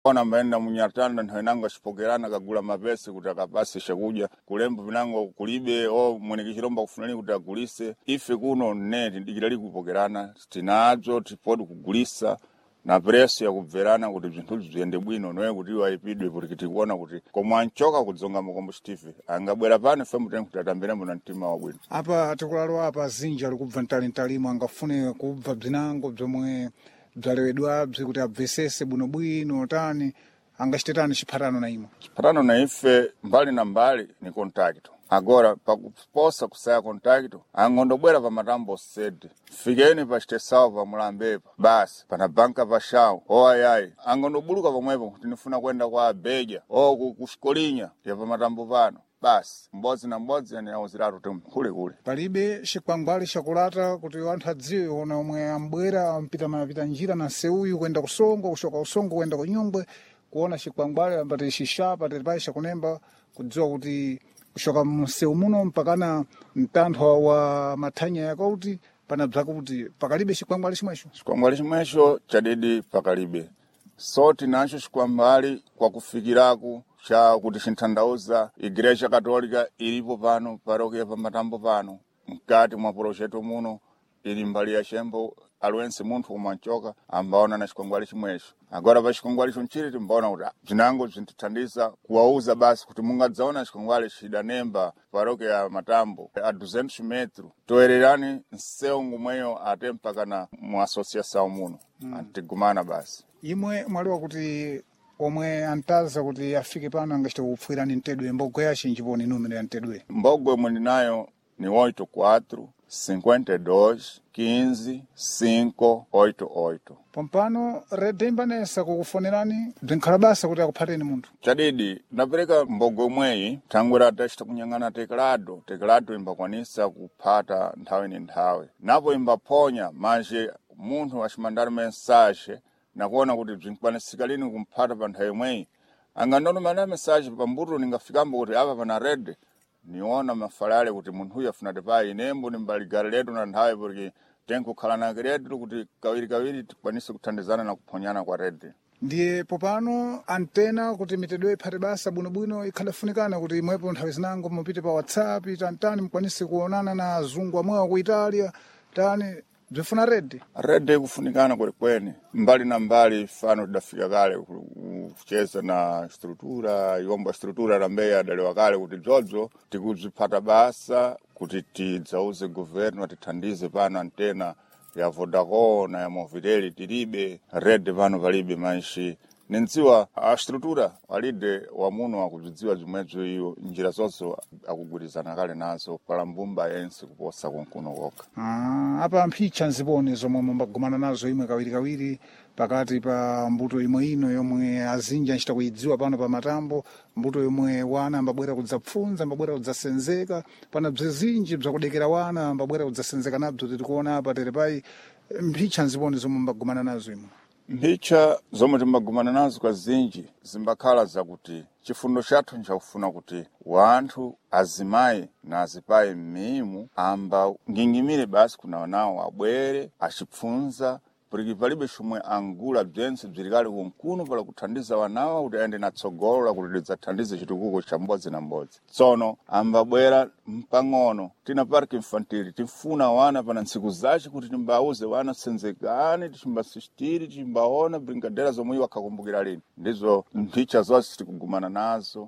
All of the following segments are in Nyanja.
Ona mbaenda munyatanda nthainanga chipokerana kagula mapesi kuti akapase chakudya kulembo vinango kulibe mweneki chiromba kufunani kuti agulise ife kuno neti ndikirali kupokerana tinadzo tipodi kugulisa na preso ya kubverana kuti zinthu ziyende bwino noye kuti waipidwe kuti tikuona kuti komwe anchoka kudzonga makombustive angabwera pano fe mutengo kuti atambirembo na mtima wabwino. Apa tikulalo apa zinji ali kubva ntalimo angafune kubva bzinango bzomwe bzalewedwa kuti abvesese bwinobwino tani angachitani chiphatano na imwe. Chiphatano na ife mbali na mbali ni kontakto. Agora pakuposa kusaya kontakto angondobwera pa matambo sede fikeni pa chitesawo pa mulambepa basi pana banka pa shawo ayayi angondobuluka pomwepo kuti nifuna kwenda kwa abeja kuskolinya ya pa matambo pano basi mbodzi na mbodzi yanawuziratu temkule palibe chikwangwali chakulata kuti wanthu adziwe ona omwe ambwera ampita njira na seuyu kwenda kusongo kushoka usongo kwenda kunyungwe kuona chikwangwali ambati shishapa telipai chakunemba kudziwa kuti kushoka mseu muno mpakana mtantho wa mathanya yakauti pana bzako kuti pakalibe chikwangwali chimwecho. Chikwangwali chimwecho chadidi pakalibe soti nacho chikwangwali kwa kufikiraku cha kuti chinthandauza Igreja Katolika ilipo pano parokia pa matambo pano mkati mwa projeto muno ili mbali ya chembo alwense munthu umanchoka ambaona na chikwangwali chimwecho. Agora pa chikwangwali chonchiri timbaona kuti bzinango bzintithandiza kuwauza basi kuti mungadzaona chikwangwali chidanemba parokia ya matambo a 200 metro toererani nseu ngumweyo ate mpakana mu associação muno antigumana basi. Imwe mwaliwa kuti omwe antaza kuti afike pano angachita kupfwirani mtedwe mbogwe yace njiponi numero ya mtedwe. Mbogwe mwe ndinayo ni 84 52 15 588. Pompano redemba nesa kukufonerani bzinkhala basa kuti akuphateni munthu. Chadidi napereka mbogwe mweyi thangwera atachita kunyang'ana tekelado imbakwanisa kuphata nthawi ni nthawi napo imbaphonya manje munthu achimandari mensage nakuona kuti bzinkwanisika lini kumphata pa nthawi imweyi angandonomana message pambuto ningafikambo kuti apa pana red niona mafalale kuti munthu uyu afunati pa inembo nimbaligari letu na nthawi porque tenkukhala na red kuti kawiri tikwanise kuthandizana na kuphonyana kwa red. Ndiye popano antena kuti mitedwe iphate basa bwinobwino ikhadafunikana kuti imwepo nthawi zinango mupite pa WhatsApp tani mukwanise kuonana na azungu amwe ku Italia tani bzifuna red kufunikana kwenikweni mbali na mbali fano tidafika kale kucheza na struktura yomba struktura lambeya adalewa kale kuti bzodzo tikuziphata basa kuti tidzauze governo atithandize pano antena ya Vodacom na ya Movitel tilibe red pano palibe manshi nenziwa a struktura walide wa muno akudziwa zimwezo iyo njira zonso akugwirizana kale nazo pala mbumba yense kuposa kunkuno koka. Apa mphicha nzipone zomwe mumbagumana nazo imwe kawiri pakati pa mbuto imwe ino yomwe azinji anchita kuidziwa pano pa matambo mbuto yomwe wana ambabwera kudzapfunza ambabwera kudzasenzeka pana bzizinji bzakudekera wana ambabwera kudzasenzeka nabzo tikuona apa telepai mphicha nzipone zomwe mumbagumana nazo imwe. Mphicha zomwe timbagumana nazo kwa zinji zimbakhala zakuti chifundo chathu nchakufuna kuti wanthu azimayi na azipayi mmimu amba ngingimire basi kuna nawo abwere achipfunza porque palibe chomwe angula bzense bzilikali kunkuno pala kuthandiza wanawa kuti ayende natsogolola kuti lidzathandize chitukuko cha mbodzi na mbodzi. Tsono ambabwera mpang'ono tina park infantile tifuna wana pana ntsiku zace kuti timbauze wana senzekani tichimbasistiri tichimbaona brigadera zomwe iwo akhakumbukira lini ndizo mphicha zonse tikugumana nazo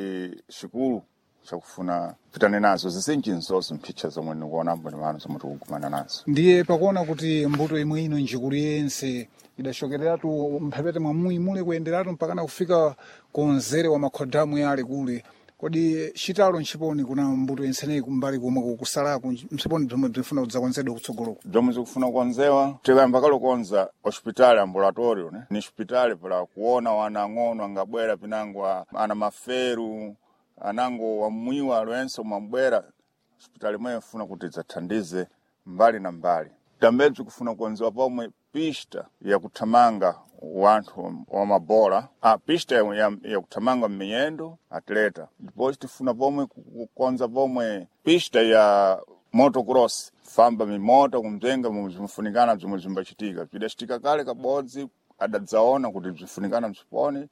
xikulu chakufuna pitane nazo zizinji nzozo mphicha zomwe nikuonambo ni wanu zomwe tikugumana nazo. Ndiye pakuona kuti mbuto imwe ino njikulu yense idashokereratu mphepete mwamuyi mule kuyenderatu mpakana kufika konzere wa makhodamu yale kule kodi chitalo nchiponi kuna mbuto yenseneyi kumbali kumwe kusalaku msiponi bzomwe bzifuna kudzakonzedwa kutsogoloko. Bzomwe zikufuna kukonzewa tikayamba kale konza hospitali ambulatorio ni hospitali pala kuona wana ang'ono angabwera pinangwa ana maferu anango wamwiwa alwense umabwera hospitali mwe funa kuti dzathandize mbali na mbali. Tambedzi kufuna kukonzewa pomwe pista ya kuthamanga wanthu wa mabola pista ya kuthamanga mmiyendo atleta ndipo tifuna pomwe kukonza pomwe pista ya motocross famba mimoto kumzenga mumfunikana bzomwe zimbachitika bzidachitika kale kabodzi adadzaona kuti bzifunikana bzipone